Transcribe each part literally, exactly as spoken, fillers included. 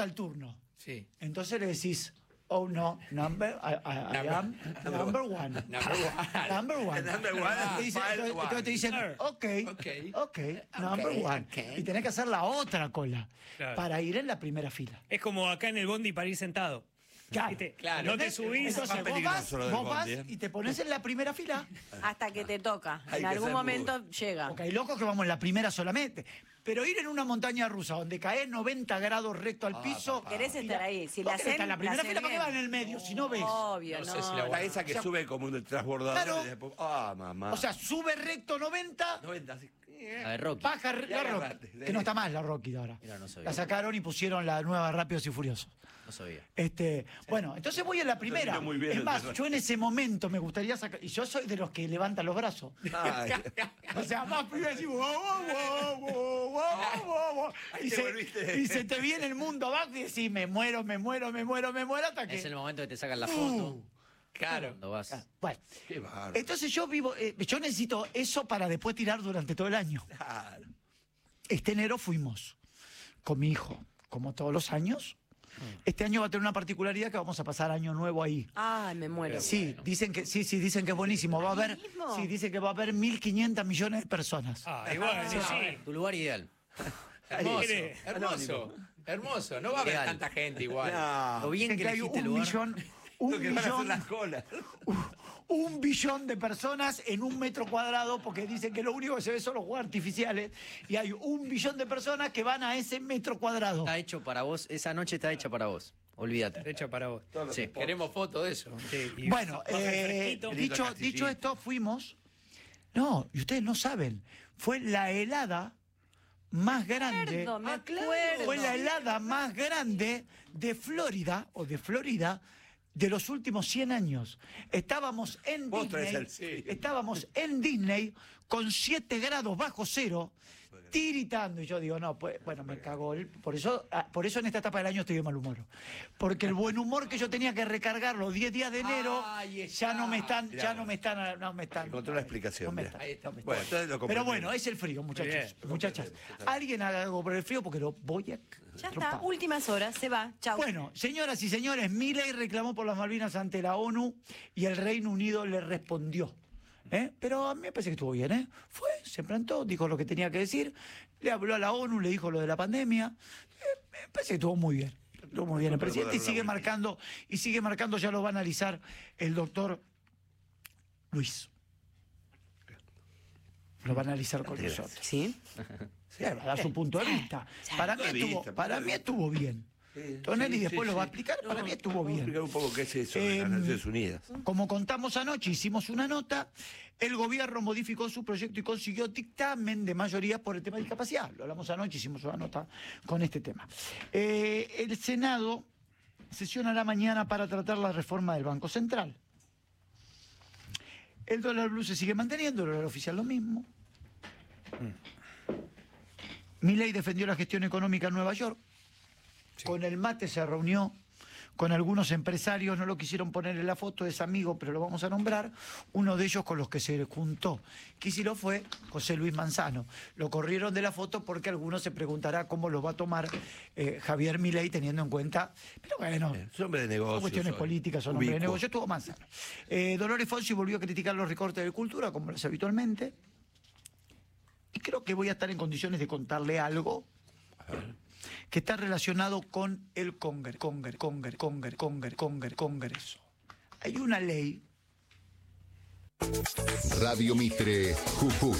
toca el turno. Sí. Entonces le decís, oh no, number, I, I, I am number one. Number one. Number one. Number one. Entonces te dicen- File entonces one. te dicen, ok, Ok. ok, number one. ok. Y tenés que hacer la otra cola Claro. para ir en la primera fila. Es como acá en el bondi para ir sentado. Claro. ¿Viste? Claro. No te subís. Entonces más vos vas, peligroso lo del vos vas bondi, ¿eh? y te pones en la primera fila. Hasta que te toca. Hay En que algún ser momento llega. Porque hay locos que vamos en la primera solamente. Pero ir en una montaña rusa donde caes noventa grados recto al piso. Querés estar ahí. Si ¿Vos la querés estar hacen, en la primera la fila, ¿para qué hacen vas en el medio si no ves? Obvio, No no. sé si la voy La esa que O sea, sube como un transbordador claro. y después. Ah, mamá. O sea, sube recto noventa, noventa, así. La de Rocky. baja Ya la Rocky. agarrate. Que no está más la Rocky de ahora. Mira, no sabía. La sacaron y pusieron la nueva Rápidos y Furiosos. No sabía. Este, bueno, entonces voy en la primera. vino muy bien Es el más, tema. yo en ese momento me gustaría sacar. Y yo soy de los que levantan los brazos. Ay, O sea, más primero así, wow, wow, wow, wow, wow, wow, wow. Ahí Y, te se, volviste. y se te viene el mundo abajo y decís, me muero, me muero, me muero, me muero, hasta que. Es el momento que te sacan la foto. Uh, Claro. Cuando vas. ah, bueno, qué bárbaro. entonces yo vivo, eh, yo necesito eso para después tirar durante todo el año. Claro. Este enero fuimos con mi hijo, como todos los años. Este año va a tener una particularidad que vamos a pasar año nuevo ahí. Ay, me muero. Sí, dicen que sí, sí, dicen que es buenísimo. Va a haber, ¿Mismo? sí, dicen que va a haber mil quinientas millones de personas. Ah, igual, sí, sí. Tu lugar ideal. Hermoso. Mire. Hermoso. Hermoso. No va a haber Legal. tanta gente igual. Lo No. bien Dicen que que hay elegiste el un lugar. millón, Lo un que van a hacer millón, las colas. un billón de personas en un metro cuadrado, porque dicen que lo único que se ve son los juegos artificiales, y hay un billón de personas que van a ese metro cuadrado. Está hecho para vos. Esa noche está hecha para vos. Olvídate. Hecha para vos. Sí. Queremos fotos de eso. Sí, y Bueno, baja el eh, fresquito. dicho, Castillito. dicho esto, fuimos. No, y ustedes no saben, fue la helada más grande. Acuerdo, me Ah, acuerdo. Fue la helada más grande de Florida, o de Florida, de los últimos cien años. Estábamos en Vos traes Disney, el- sí. estábamos en Disney con siete grados bajo cero, tiritando. Y yo digo, no, pues, bueno, me cagó. el- Por eso, ah, por eso en esta etapa del año estoy de mal humor. Porque el buen humor que yo tenía que recargar los diez días de enero, Ahí ya no me están, Mirá. ya no me están, no me están. Encontró la explicación, No me mirá. están, Ahí está. no me están. Bueno, entonces lo Pero comprendemos. bueno, es el frío, muchachos, Bien. muchachas. Alguien haga algo por el frío porque lo voy a. Ya está, tropar. últimas horas, se va. Chau. Bueno, señoras y señores, Milei reclamó por las Malvinas ante la ONU y el Reino Unido le respondió. ¿Eh? Pero a mí me parece que estuvo bien, ¿eh? Fue, se plantó, dijo lo que tenía que decir, le habló a la ONU, le dijo lo de la pandemia. Eh, me parece que estuvo muy bien. Estuvo muy bien el presidente y sigue marcando, y sigue marcando, ya lo va a analizar el doctor Luis. Lo va a analizar con nosotros. ¿Sí? Sí, va a dar su punto de vista. Para mí Punto de estuvo, vista, para punto mí de estuvo bien. Sí, Tonelli sí, después sí, lo va a sí. explicar, para mí estuvo Vamos a bien. explicar un poco qué es eso de las Eh, Naciones Unidas. Como contamos anoche, hicimos una nota, el gobierno modificó su proyecto y consiguió dictamen de mayoría por el tema de discapacidad. Lo hablamos anoche, hicimos una nota con este tema. Eh, el Senado sesionará mañana para tratar la reforma del Banco Central. El dólar blue se sigue manteniendo, el dólar oficial lo mismo. Milei defendió la gestión económica en Nueva York. Con el mate se reunió con algunos empresarios, no lo quisieron poner en la foto, es amigo, pero lo vamos a nombrar. Uno de ellos con los que se juntó Kicillof fue José Luis Manzano. Lo corrieron de la foto porque algunos se preguntará cómo lo va a tomar eh, Javier Milei teniendo en cuenta. Pero bueno, Es un hombre de negocios. son cuestiones hoy. políticas, son hombres de Ubicuo. negocio, estuvo Manzano. Eh, Dolores Fonsi volvió a criticar los recortes de cultura, como lo hace habitualmente. Y creo que voy a estar en condiciones de contarle algo que está relacionado con el Congreso. Congreso, Congreso, Congreso, Congreso, Congreso, Congreso. Hay una ley. Radio Mitre, Jujuy.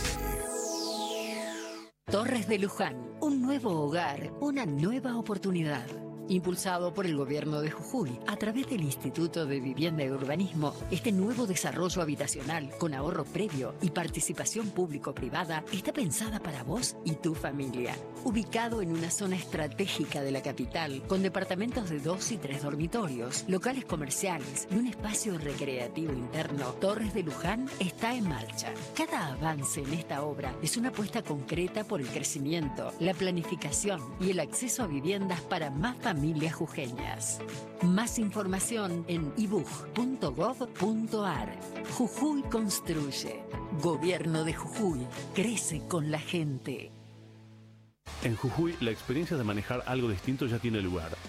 Torres de Luján, un nuevo hogar, una nueva oportunidad. Impulsado por el gobierno de Jujuy a través del Instituto de Vivienda y Urbanismo, este nuevo desarrollo habitacional con ahorro previo y participación público-privada está pensada para vos y tu familia. Ubicado en una zona estratégica de la capital, con departamentos de dos y tres dormitorios, locales comerciales y un espacio recreativo interno, Torres de Luján está en marcha. Cada avance en esta obra es una apuesta concreta por el crecimiento, la planificación y el acceso a viviendas para más familias jujeñas. Más información en i b u j punto gov punto a r. Jujuy construye. Gobierno de Jujuy. Crece con la gente. En Jujuy, la experiencia de manejar algo distinto ya tiene lugar.